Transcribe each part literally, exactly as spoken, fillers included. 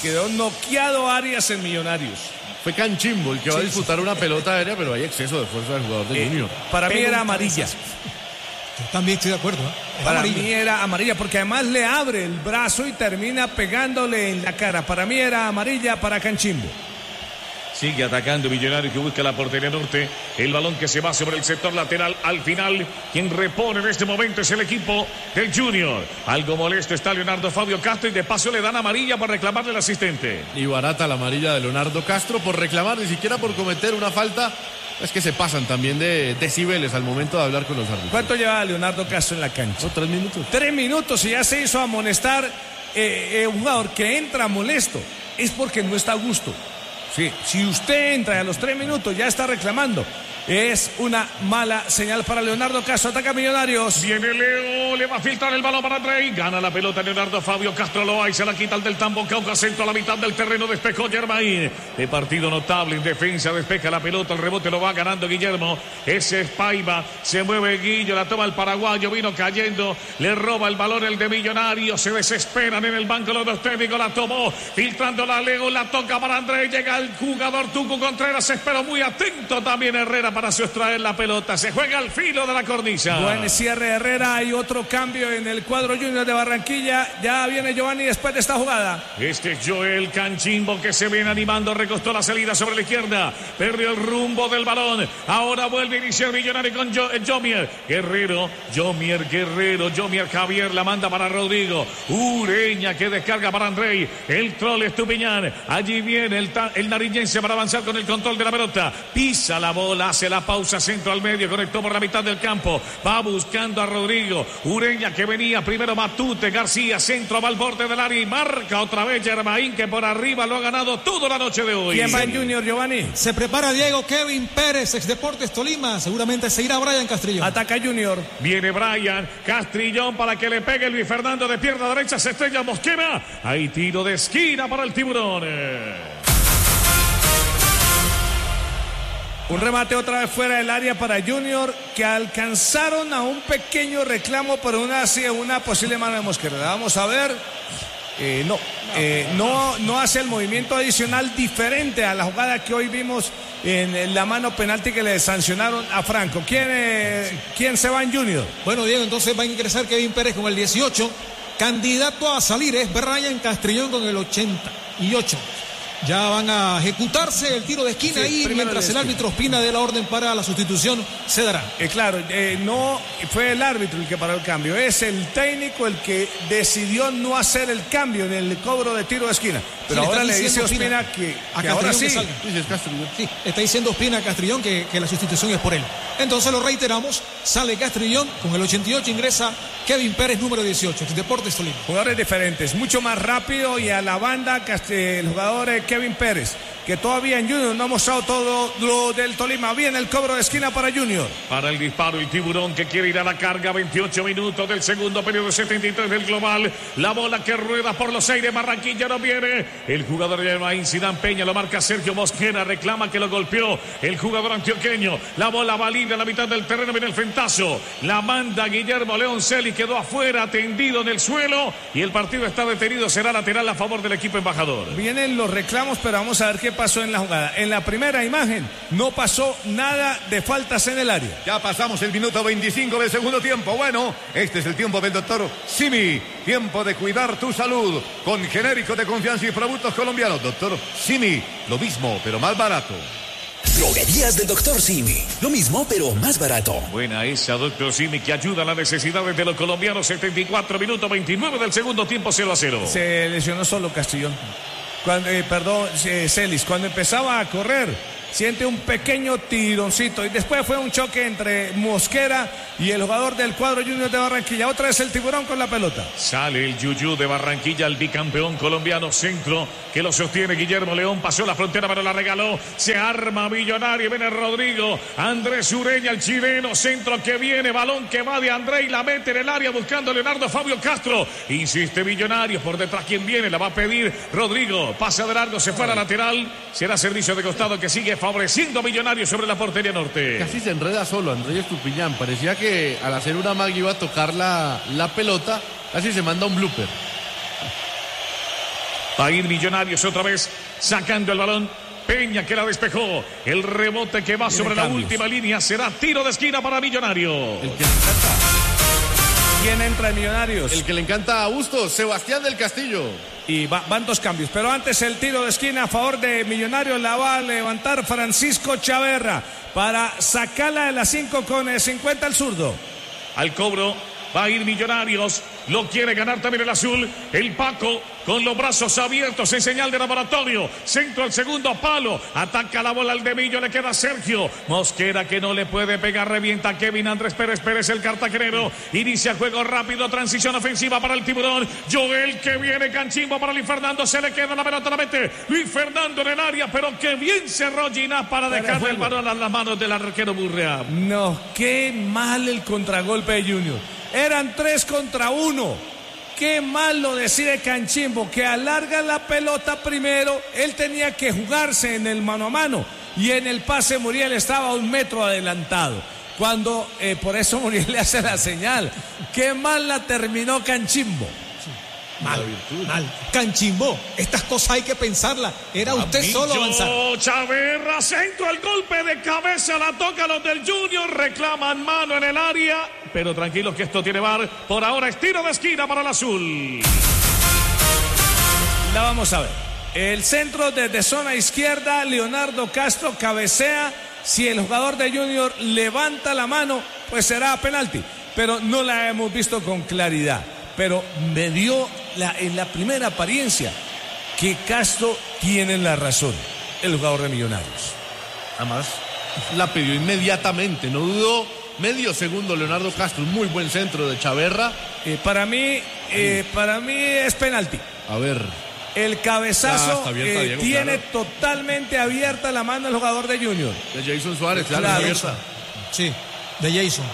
quedó noqueado Arias en Millonarios. Fue Canchimbo el que va Sí, a disputar sí. una pelota aérea, pero hay exceso de fuerza del jugador del Eh, Junior. Para mí Pega era un amarilla. cabezazo. Yo también estoy de acuerdo. ¿eh? Es Para amarilla. mí era amarilla, porque además le abre el brazo y termina pegándole en la cara. Para mí era amarilla para Canchimbo. Sigue atacando Millonarios, que busca la portería norte. El balón que se va sobre el sector lateral. Al final, quien repone en este momento es el equipo del Junior. Algo molesto está Leonardo Fabio Castro y de paso le dan amarilla por reclamarle al asistente. Y barata la amarilla de Leonardo Castro por reclamar, ni siquiera por cometer una falta. Es que se pasan también de decibeles al momento de hablar con los árbitros. ¿Cuánto lleva Leonardo Castro en la cancha? ¿O tres minutos? Tres minutos y ya se hizo amonestar. eh, eh, un jugador que entra molesto es porque no está a gusto. Sí, si usted entra y a los tres minutos ya está reclamando, es una mala señal para Leonardo Castro. Ataca Millonarios. Viene Leo, le va a filtrar el balón para Andrei. Gana la pelota Leonardo Fabio Castro Loa y se la quita el del Tambo Cauca, centro a la mitad del terreno, despejó Germain. De partido notable en defensa, despeja la pelota, el rebote lo va ganando Guillermo. Ese es Paiva, se mueve Guillo, la toma el paraguayo, vino cayendo, le roba el balón el de Millonarios, se desesperan en el banco los dos técnicos, la tomó, filtrándola Leo, la toca para Andrei, llega el jugador Tucu Contreras, se esperó muy atento también Herrera para sustraer la pelota, se juega al filo de la cornisa. Buen cierre de Herrera, hay otro cambio en el cuadro Junior de Barranquilla. Ya viene Giovanni después de esta jugada. Este es Joel Canchimbo que se viene animando, recostó la salida sobre la izquierda, perdió el rumbo del balón, ahora vuelve a iniciar Millonario con jo Jomier, Guerrero, Jomier, Guerrero, Jomier Javier, la manda para Rodrigo, Ureña que descarga para Andrei, el troll Estupiñán, allí viene el, el nariñense para avanzar con el control de la pelota, pisa la bola, hace la pausa, centro al medio, conectó por la mitad del campo, va buscando a Rodrigo, Ureña que venía, primero Matute, García, centro va al borde del área y marca otra vez Germain que por arriba lo ha ganado toda la noche de hoy. ¿Quién va en Junior, Giovanni? Se prepara Diego Kevin Pérez, ex Deportes Tolima, seguramente se irá Brian Castrillón. Ataca Junior. Viene Brian Castrillón para que le pegue Luis Fernando de pierna derecha, se estrella Mosquera, hay tiro de esquina para el Tiburón. Un remate otra vez fuera del área para Junior, que alcanzaron a un pequeño reclamo por una, una posible mano de Mosquera. Vamos a ver. Eh, no, eh, no, no hace el movimiento adicional diferente a la jugada que hoy vimos en la mano penalti que le sancionaron a Franco. ¿Quién, eh, ¿quién se va en Junior? Bueno, Diego, entonces va a ingresar Kevin Pérez con el dieciocho. Candidato a salir es Brian Castrillón con el ochenta y ocho. Ya van a ejecutarse el tiro de esquina Sí, y mientras el árbitro opina de la orden para la sustitución, se dará. Eh, claro, eh, no fue el árbitro el que paró el cambio, es el técnico el que decidió no hacer el cambio en el cobro de tiro de esquina. Pero Sí, ahora le le está dice diciendo Ospina que, a que ahora sí. Castrillón que salga. Sí, está diciendo Ospina a Castrillón que, que la sustitución es por él. Entonces lo reiteramos, sale Castrillón, con el ochenta y ocho ingresa Kevin Pérez, número dieciocho, Deportes Tolima. Jugadores diferentes, mucho más rápido, y a la banda el jugador Kevin Pérez, que todavía en Junior no ha mostrado todo lo del Tolima. Viene el cobro de esquina para Junior. Para el disparo, el Tiburón que quiere ir a la carga. veintiocho minutos del segundo periodo, setenta y tres del global. La bola que rueda por los aires. Barranquilla no viene. El jugador de Germain Zidane Peña lo marca Sergio Mosquera. Reclama que lo golpeó el jugador antioqueño. La bola va libre a la mitad del terreno. Viene el fentazo. La manda Guillermo León Celi. Quedó afuera, tendido en el suelo. Y el partido está detenido. Será lateral a favor del equipo embajador. Vienen los reclamos, pero vamos a ver qué pasó en la jugada. En la primera imagen no pasó nada de faltas en el área. Ya pasamos el minuto veinticinco del segundo tiempo. Bueno, este es el tiempo del doctor Simi. Tiempo de cuidar tu salud con genéricos de confianza y productos colombianos. Doctor Simi, lo mismo, pero más barato. Droguerías del doctor Simi. Lo mismo, pero más barato. Buena esa, doctor Simi, que ayuda a las necesidades de los colombianos. setenta y cuatro minutos, veintinueve del segundo tiempo, cero a cero. Se lesionó solo Castrillón. Cuando, eh, perdón, eh, Celis, cuando empezaba a correr, siente un pequeño tironcito y después fue un choque entre Mosquera y el jugador del cuadro Junior de Barranquilla. Otra vez el Tiburón con la pelota. Sale el Yuyú de Barranquilla, el bicampeón colombiano, centro que lo sostiene Guillermo León, pasó la frontera pero la regaló, se arma Millonario, viene Rodrigo, Andrés Ureña, el chileno, centro que viene, balón que va de Andrés, la mete en el área buscando a Leonardo Fabio Castro, insiste Millonario, por detrás quien viene, la va a pedir Rodrigo, pasa de largo, se fue a la lateral, será servicio de costado que sigue favoreciendo a Millonarios sobre la portería norte. Casi se enreda solo Andrés Estupiñán, parecía que al hacer una mag iba a tocar la, la pelota, casi se manda un blooper. Va a ir Millonarios otra vez sacando el balón. Peña que la despejó. El rebote que va Tiene sobre cambios. la última línea será tiro de esquina para Millonarios. El que le encanta, ¿Quién entra en Millonarios? el que le encanta a Bustos, Sebastián del Castillo. Y va- van dos cambios. Pero antes el tiro de esquina a favor de Millonarios la va a levantar Francisco Chaverra para sacarla de las cinco con el cincuenta al zurdo. Al cobro va a ir Millonarios. Lo quiere ganar también el azul. El Paco con los brazos abiertos en señal de laboratorio. Centro al segundo palo. Ataca la bola al de Millo. Le queda Sergio Mosquera que no le puede pegar. Revienta a Kevin Andrés Pérez Pérez, el cartagenero. Inicia juego rápido. Transición ofensiva para el Tiburón. Joel que viene. Canchimbo para Luis Fernando. Se le queda la pelota. La mete Luis Fernando en el área. Pero que bien cerró Ginás para dejarle el balón a las manos del arquero Burrea. No, qué mal el contragolpe de Junior. Eran tres contra uno. Qué mal lo decide Canchimbo, que alarga la pelota primero. Él tenía que jugarse en el mano a mano. Y en el pase Muriel estaba a un metro adelantado. Cuando, eh, por eso Muriel le hace la señal. Qué mal la terminó Canchimbo. Mal, mal. Canchimbo, estas cosas hay que pensarlas. Era usted solo avanzar. Millo, Chaverra, centro, el golpe de cabeza, la toca los del Junior, reclaman mano en el área, pero tranquilos que esto tiene V A R. Por ahora es tiro de esquina para el azul. La vamos a ver. El centro desde zona izquierda, Leonardo Castro cabecea. Si el jugador de Junior levanta la mano, pues será penalti. Pero no la hemos visto con claridad. Pero me dio la, en la primera apariencia que Castro tiene la razón, el jugador de Millonarios. Además, la pidió inmediatamente, no dudó medio segundo Leonardo Castro, un muy buen centro de Chaverra. Eh, para mí, eh, para mí es penalti. A ver, El Ya, cabezazo está abierta, eh, Diego, tiene claro. totalmente abierta la mano del jugador de Junior. de Jason Suárez, claro, Claro. abierta. Sí, de Jason.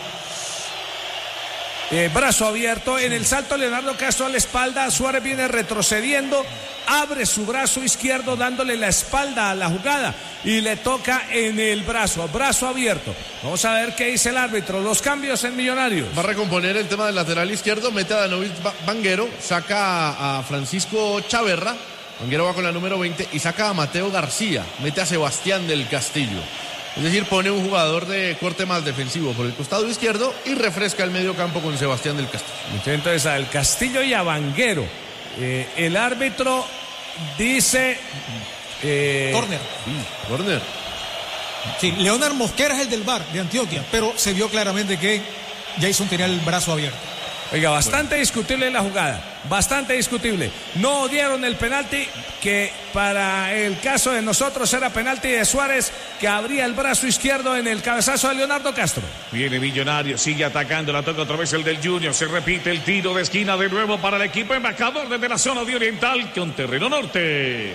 Eh, brazo abierto, en el salto Leonardo Castro a la espalda, Suárez viene retrocediendo, abre su brazo izquierdo dándole la espalda a la jugada y le toca en el brazo, brazo abierto. Vamos a ver qué dice el árbitro, los cambios en Millonarios. Va a recomponer el tema del lateral izquierdo, mete a Danovic Vanguero, saca a Francisco Chaverra, Vanguero va con la número veinte y saca a Mateo García, mete a Sebastián del Castillo. Es decir, pone un jugador de corte más defensivo por el costado izquierdo y refresca el medio campo con Sebastián del Castillo. Entonces al Castillo y a Vanguero. Eh, el árbitro dice... Eh, Corner. Sí, corner. Sí, Leonard Mosquera es el del V A R de Antioquia, pero se vio claramente que Jason tenía el brazo abierto. Oiga, bastante discutible la jugada, bastante discutible. No dieron el penalti, que para el caso de nosotros era penalti de Suárez, que abría el brazo izquierdo en el cabezazo de Leonardo Castro. Viene Millonario, sigue atacando, la toca otra vez el del Junior, se repite el tiro de esquina de nuevo para el equipo embajador desde la zona de Oriental con terreno norte.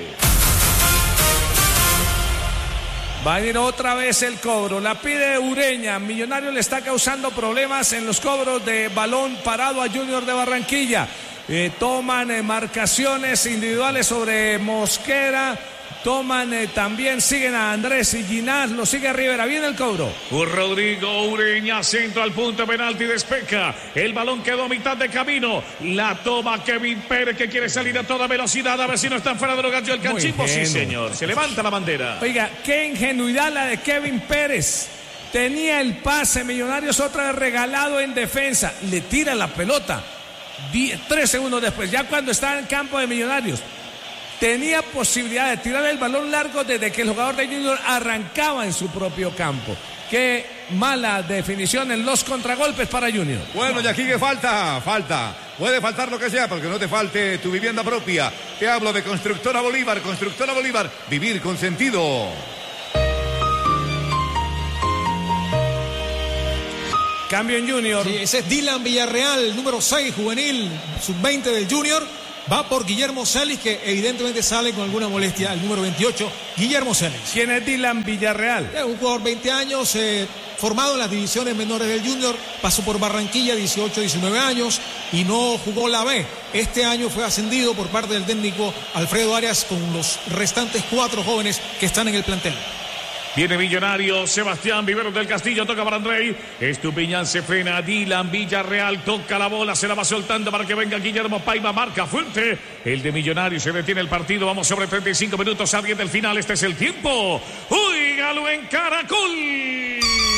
Va a ir otra vez el cobro, la pide Ureña. Millonario le está causando problemas en los cobros de balón parado a Junior de Barranquilla. Eh, toman eh, marcaciones individuales sobre Mosquera. Toman eh, también, siguen a Andrés y Ginás, lo sigue Rivera. Viene el cobro. Rodrigo Ureña, centro al punto penalti, despeja. El balón quedó a mitad de camino. La toma Kevin Pérez, que quiere salir a toda velocidad. A ver si no están fuera de los ganchos el Canchimbo. Sí, ingenuo. señor. Se levanta la bandera. Oiga, qué ingenuidad la de Kevin Pérez. Tenía el pase, Millonarios otra vez regalado en defensa. Le tira la pelota. Die- tres segundos después, ya cuando está en campo de Millonarios. Tenía posibilidad de tirar el balón largo desde que el jugador de Junior arrancaba en su propio campo. Qué mala definición en los contragolpes para Junior. Bueno, y aquí que falta, falta. Puede faltar lo que sea, porque no te falte tu vivienda propia. Te hablo de Constructora Bolívar, Constructora Bolívar, vivir con sentido. Cambio en Junior. Sí, ese es Dylan Villarreal, número seis, juvenil, sub veinte del Junior. Va por Guillermo Celis, que evidentemente sale con alguna molestia, el número veintiocho, Guillermo Celis. ¿Quién es Dylan Villarreal? Es un jugador veinte años, eh, formado en las divisiones menores del Junior, pasó por Barranquilla, dieciocho, diecinueve años, y no jugó la B. Este año fue ascendido por parte del técnico Alfredo Arias con los restantes cuatro jóvenes que están en el plantel. Viene Millonario, Sebastián Viveros del Castillo, toca para Andrei. Estupiñán se frena, Dylan Villarreal toca la bola, se la va soltando para que venga Guillermo Paiva, marca fuerte. El de Millonario, se detiene el partido, vamos sobre treinta y cinco minutos a diez del final, este es el tiempo. Óigalo en Caracol.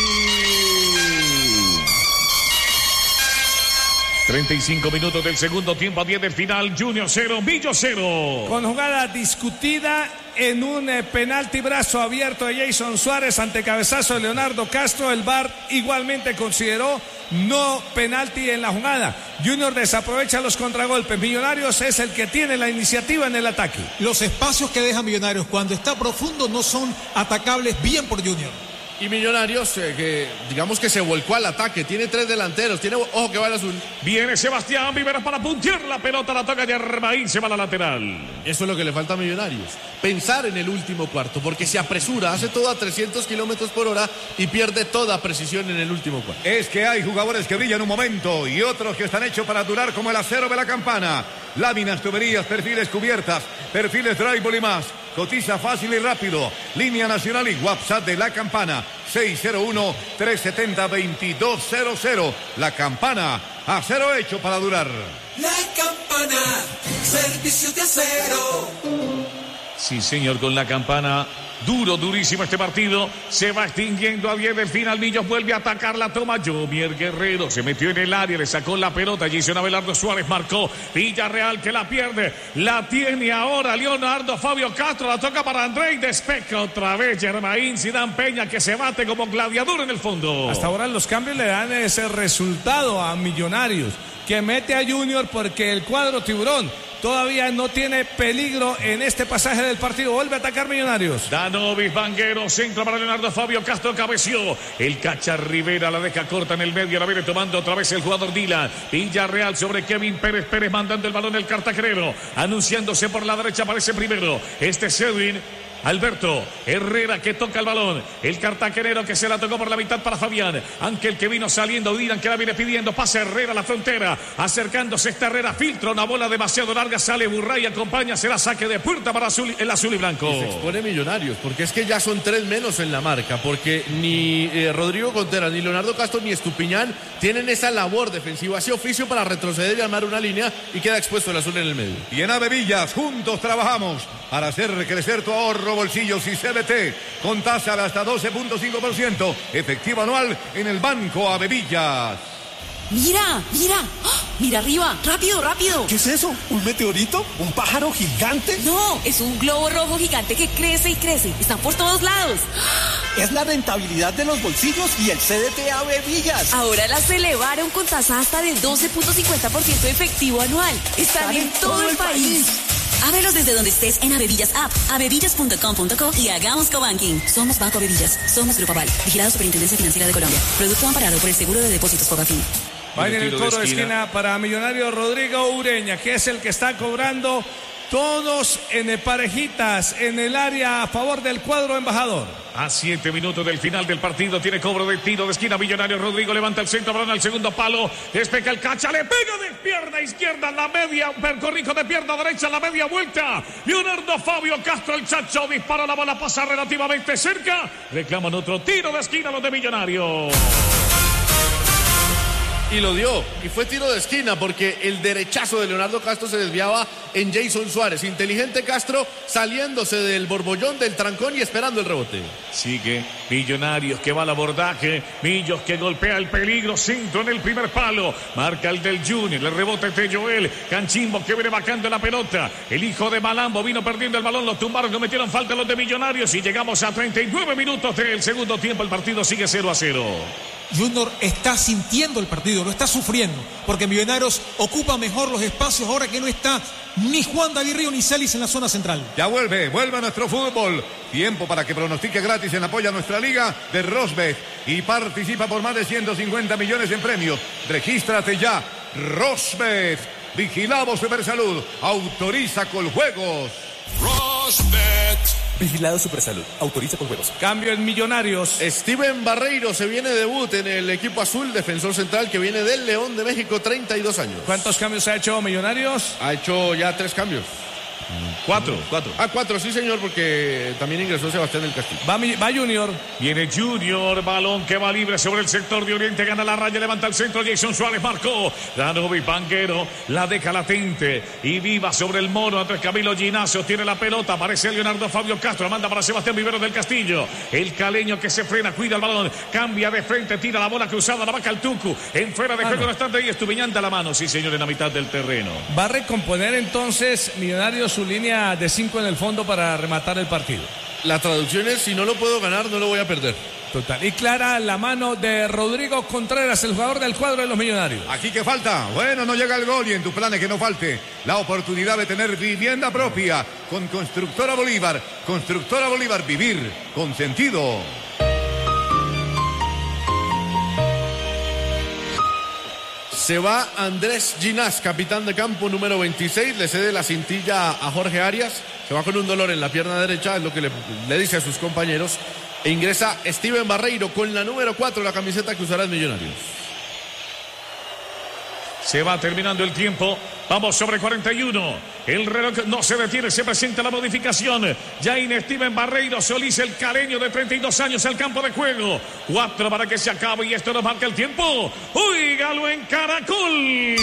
treinta y cinco minutos del segundo tiempo a diez del final, Junior cero, Millo cero. Con jugada discutida en un eh, penalti brazo abierto de Jason Suárez ante cabezazo de Leonardo Castro, el V A R igualmente consideró no penalti en la jugada. Junior desaprovecha los contragolpes. Millonarios es el que tiene la iniciativa en el ataque. Los espacios que deja Millonarios cuando está profundo no son atacables bien por Junior. Y Millonarios, eh, que digamos que se volcó al ataque, tiene tres delanteros, tiene, ojo que va el azul. Viene Sebastián Viveros para puntear la pelota, la toca Yermaín, se va a la lateral. Eso es lo que le falta a Millonarios, pensar en el último cuarto, porque se apresura, hace todo a trescientos kilómetros por hora y pierde toda precisión en el último cuarto. Es que hay jugadores que brillan un momento y otros que están hechos para durar como el acero de la campana. Láminas, tuberías, perfiles cubiertas, perfiles drywall y más. Cotiza fácil y rápido. Línea nacional y WhatsApp de La Campana. seis cero uno, tres siete cero, dos dos cero cero. La Campana. Acero hecho para durar. La Campana. Servicios de acero. Sí, señor, con la campana. Duro, durísimo este partido. Se va extinguiendo a diez del final. Millos vuelve a atacar, la toma Jomier Guerrero. Se metió en el área, le sacó la pelota. Jason Abelardo Suárez marcó. Villarreal que la pierde. La tiene ahora Leonardo Fabio Castro. La toca para Andrei. Despeca otra vez Yermaín Zidane Peña, que se bate como gladiador en el fondo. Hasta ahora los cambios le dan ese resultado a Millonarios, que mete a Junior porque el cuadro tiburón todavía no tiene peligro en este pasaje del partido. Vuelve a atacar Millonarios. Danovis Vanguero, centro para Leonardo Fabio Castro, cabeció. El Cacha Rivera la deja corta en el medio, la viene tomando otra vez el jugador Dylan. Villarreal sobre Kevin Pérez, Pérez mandando el balón el cartagenero. Anunciándose por la derecha, aparece primero. Este es Edwin Alberto Herrera, que toca el balón. El cartagenero que se la tocó por la mitad para Fabián. Ángel que vino saliendo. Dylan que la viene pidiendo. Pasa Herrera a la frontera. Acercándose esta Herrera. Filtra una bola demasiado larga. Sale Burray. Acompaña. Será saque de puerta para azul, el azul y blanco. Y se expone Millonarios. Porque es que ya son tres menos en la marca. Porque ni eh, Rodrigo Contreras, ni Leonardo Castro, ni Estupiñán tienen esa labor defensiva, ese oficio para retroceder y armar una línea. Y queda expuesto el azul en el medio. Y en Avevillas, juntos trabajamos para hacer crecer tu ahorro, bolsillos y C B T con tasa de hasta doce punto cinco por ciento efectivo anual en el Banco Avevillas. Mira, mira, ¡oh! Mira arriba, rápido, rápido. ¿Qué es eso? ¿Un meteorito? ¿Un pájaro gigante? No, es un globo rojo gigante que crece y crece. Están por todos lados. Es la rentabilidad de los bolsillos y el C D T Avevillas. Ahora las elevaron con tasa hasta de doce punto cincuenta por ciento efectivo anual. Están, Están en, en todo, todo el país. país. Ábrelos desde donde estés en Avevillas App, avevillas punto com punto co y hagamos cobanking. Somos Banco Avevillas, somos Grupo Aval, vigilado Superintendencia Financiera de Colombia. Producto amparado por el Seguro de Depósitos Fogafín. Va en el cobro de esquina para Millonario Rodrigo Ureña, que es el que está cobrando. Todos en parejitas en el área a favor del cuadro embajador. A siete minutos del final del partido tiene cobro de tiro de esquina. Millonario Rodrigo levanta el centro, balón al segundo palo. Despeca el Cacha, le pega de pierna izquierda, la media, un percorrijo de pierna derecha, la media vuelta. Leonardo Fabio Castro, el Chacho, dispara, la bola pasa relativamente cerca. Reclaman otro tiro de esquina los de Millonario. Y lo dio, y fue tiro de esquina porque el derechazo de Leonardo Castro se desviaba en Jason Suárez. Inteligente Castro saliéndose del borbollón, del trancón y esperando el rebote. Sigue Millonarios que va al abordaje. Millos que golpea el peligro, centro en el primer palo. Marca el del Junior, el rebote de Joel. Canchimbo que viene bajando la pelota. El hijo de Malambo vino perdiendo el balón, lo tumbaron, cometieron falta los de Millonarios y llegamos a treinta y nueve minutos del segundo tiempo. El partido sigue cero a cero. Junior está sintiendo el partido, lo está sufriendo, porque Millonarios ocupa mejor los espacios ahora que no está ni Juan David Río ni Celis en la zona central. Ya vuelve, vuelve a nuestro fútbol. Tiempo para que pronostique gratis en apoyo a nuestra liga de Rosbet y participa por más de ciento cincuenta millones en premios. Regístrate ya, Rosbet. Vigilado Supersalud, autoriza con juegos. Rosbet. Vigilado Supersalud, autoriza con juegos. Cambio en Millonarios. Steven Barreiro se viene de debut en el equipo azul, defensor central que viene del León de México, treinta y dos años. ¿Cuántos cambios ha hecho Millonarios? Ha hecho ya tres cambios. Cuatro, cuatro. Ah, cuatro, sí señor, porque también ingresó Sebastián del Castillo. Va, va Junior. Viene Junior, balón que va libre sobre el sector de Oriente, gana la raya, levanta el centro, Jason Suárez marcó, Danovi Vanguero, la deja latente y viva sobre el mono, Andrés Camilo Ginacio tiene la pelota, aparece Leonardo Fabio Castro, la manda para Sebastián Viveros del Castillo, el caleño que se frena, cuida el balón, cambia de frente, tira la bola cruzada, la vaca al Tucu, en fuera de juego no está y Estupiñán la mano, sí señor, en la mitad del terreno. Va a recomponer entonces Millonarios su línea de cinco en el fondo para rematar el partido. La traducción es, si no lo puedo ganar, no lo voy a perder. Total. Y clara la mano de Rodrigo Contreras, el jugador del cuadro de los Millonarios. Aquí que falta. Bueno, no llega el gol y en tu plan es que no falte la oportunidad de tener vivienda propia con Constructora Bolívar. Constructora Bolívar, vivir con sentido. Se va Andrés Ginás, capitán de campo número veintiséis, le cede la cintilla a Jorge Arias, se va con un dolor en la pierna derecha, es lo que le, le dice a sus compañeros, e ingresa Steven Barreiro con la número cuatro, la camiseta que usará el Millonarios. Se va terminando el tiempo. Vamos sobre cuarenta y uno. El reloj no se detiene. Se presenta la modificación. Jain Steven Barreiro Solís, el caleño de treinta y dos años al campo de juego. Cuatro para que se acabe y esto nos marca el tiempo. Óigalo en Caracol.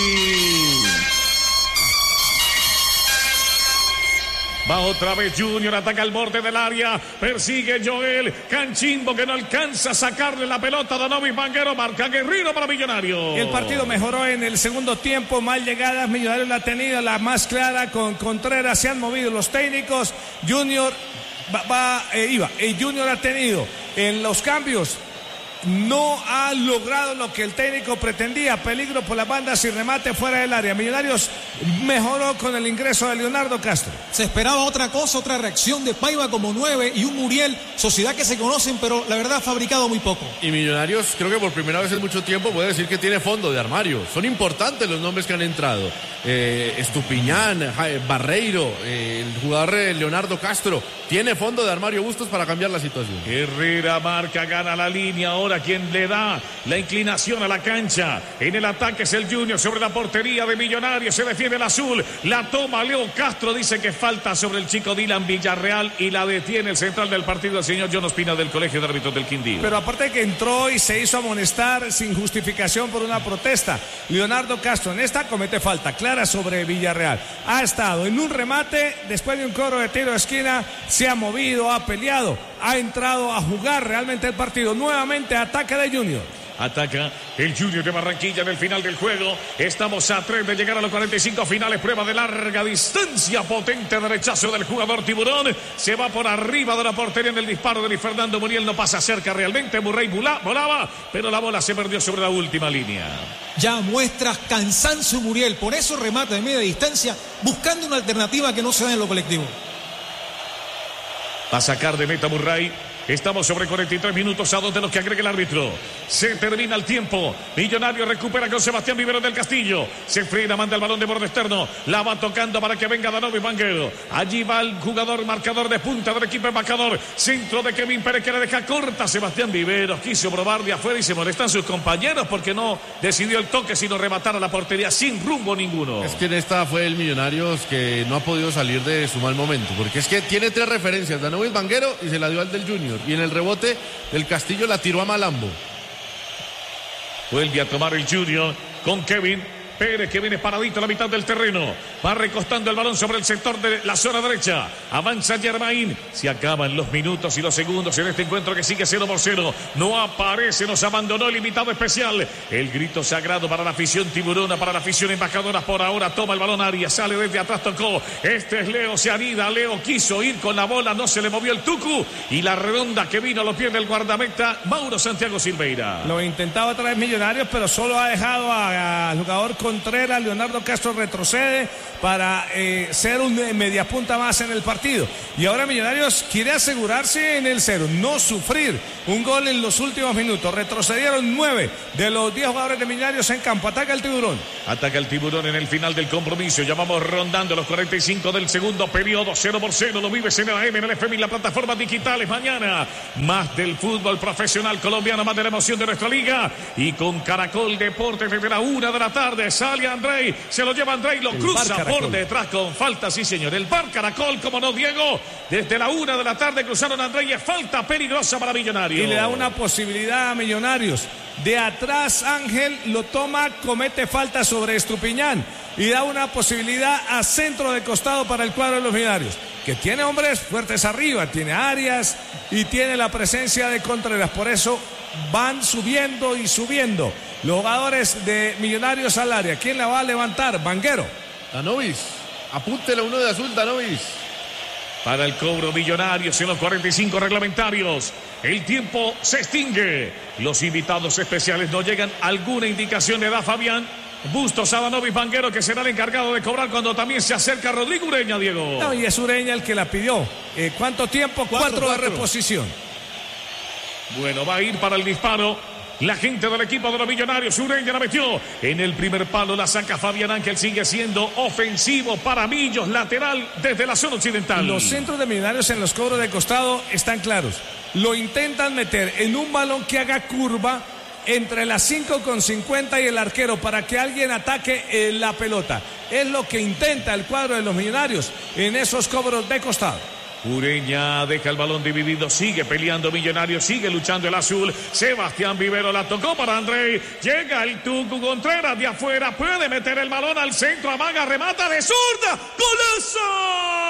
Va otra vez Junior, ataca al borde del área, persigue Joel Canchimbo que no alcanza a sacarle la pelota a Danovi Vanguero, marca Guerrero para Millonarios. El partido mejoró en el segundo tiempo, más llegadas, Millonarios la ha tenido, la más clara con Contreras, se han movido los técnicos, Junior va, va eh, iba, eh, Junior ha tenido en los cambios. No ha logrado lo que el técnico pretendía, peligro por las bandas y remate fuera del área. Millonarios mejoró con el ingreso de Leonardo Castro. Se esperaba otra cosa, otra reacción de Paiva como nueve y un Muriel, sociedad que se conocen, pero la verdad ha fabricado muy poco. Y Millonarios, creo que por primera vez en mucho tiempo puede decir que tiene fondo de armario. Son importantes los nombres que han entrado. Eh, Estupiñán, Barreiro, eh, el jugador Leonardo Castro. Tiene fondo de armario Bustos para cambiar la situación. Herrera marca, gana la línea ahora. Quien le da la inclinación a la cancha en el ataque es el Junior sobre la portería de Millonarios, se defiende el azul, la toma Leo Castro, dice que falta sobre el chico Dylan Villarreal y la detiene el central del partido, el señor John Ospina del Colegio de Árbitros del Quindío. Pero aparte de que entró y se hizo amonestar sin justificación por una protesta, Leonardo Castro en esta comete falta clara sobre Villarreal, ha estado en un remate después de un cobro de tiro de esquina, se ha movido, ha peleado, ha entrado a jugar realmente el partido. Nuevamente ataque de Junior. Ataca el Junior de Barranquilla en el final del juego. Estamos a tres de llegar a los cuarenta y cinco finales. Prueba de larga distancia. Potente derechazo del jugador Tiburón. Se va por arriba de la portería en el disparo de Luis Fernando Muriel. No pasa cerca realmente. Murray volaba, pero la bola se perdió sobre la última línea. Ya muestras cansancio Muriel. Por eso remata de media distancia, buscando una alternativa que no se da en lo colectivo. Va a sacar de meta Murray. Estamos sobre cuarenta y tres minutos a dos de los que agrega el árbitro. Se termina el tiempo. Millonario recupera con Sebastián Viveros del Castillo. Se frena, manda el balón de borde externo. La va tocando para que venga Danovi Vanguero. Allí va el jugador marcador de punta del equipo embajador. Centro de Kevin Pérez que la deja corta. Sebastián Viveros quiso probar de afuera y se molestan sus compañeros porque no decidió el toque sino rematar a la portería sin rumbo ninguno. Es que en esta fue el Millonarios que no ha podido salir de su mal momento. Porque es que tiene tres referencias. Danovi Vanguero y se la dio al del Junior. Y en el rebote del Castillo la tiró a Malambo. Vuelve a tomar el Junior con Kevin Pérez que viene paradito a la mitad del terreno. Va recostando el balón sobre el sector de la zona derecha. Avanza Germain. Se acaban los minutos y los segundos en este encuentro que sigue cero por cero. No aparece, nos abandonó el invitado especial. El grito sagrado para la afición tiburona, para la afición embajadora. Por ahora toma el balón Arias, sale desde atrás, tocó. Este es Leo, se anida. Leo quiso ir con la bola, no se le movió el tucu. Y la redonda que vino a los pies del guardameta Mauro Santiago Silveira. Lo intentaba otra vez Millonarios, pero solo ha dejado al jugador Contreras. Leonardo Castro retrocede para eh, ser un mediapunta más en el partido. Y ahora Millonarios quiere asegurarse en el cero, no sufrir un gol en los últimos minutos. Retrocedieron nueve de los diez jugadores de Millonarios en campo. Ataca el Tiburón. Ataca el Tiburón en el final del compromiso. Ya vamos rondando los cuarenta y cinco del segundo periodo. Cero por cero. Lo vives en el A M, en el F M y las plataformas digitales. Mañana más del fútbol profesional colombiano, más de la emoción de nuestra liga. Y con Caracol Deportes desde la una de la tarde. sale Andrei, se lo lleva Andrei, lo El cruza por detrás con falta, sí señor. El Bar Caracol, como no, Diego, desde la una de la tarde cruzaron a Andrei, es falta peligrosa para Millonarios. Y le da una posibilidad a Millonarios. De atrás Ángel lo toma, comete falta sobre Estupiñán y da una posibilidad a centro de costado para el cuadro de los Millonarios, que tiene hombres fuertes arriba, tiene Arias y tiene la presencia de Contreras. Por eso van subiendo y subiendo los jugadores de Millonarios al área. ¿Quién la va a levantar? Vanguero. Danovis, apúntele uno de azul, Danovis. Para el cobro Millonarios en los cuarenta y cinco reglamentarios. El tiempo se extingue. Los invitados especiales no llegan. ¿Alguna indicación le da Fabián Bustos a Danovis Vanguero, que será el encargado de cobrar cuando también se acerca Rodrigo Ureña, Diego? No, y es Ureña el que la pidió. Eh, ¿Cuánto tiempo? Cuatro, cuatro, cuatro de reposición. Bueno, va a ir para el disparo la gente del equipo de los Millonarios. Ureña la metió en el primer palo, la saca Fabián Ángel. Sigue siendo ofensivo para Millos, lateral desde la zona occidental. Los centros de Millonarios en los cobros de costado están claros. Lo intentan meter en un balón que haga curva entre las cinco con cincuenta y el arquero para que alguien ataque eh, la pelota. Es lo que intenta el cuadro de los Millonarios en esos cobros de costado. Ureña deja el balón dividido, sigue peleando Millonarios, sigue luchando el azul. Sebastián Vivero la tocó para Andrei. Llega el Tucu Contreras de afuera, puede meter el balón al centro, amaga, remata de zurda. ¡Golazo!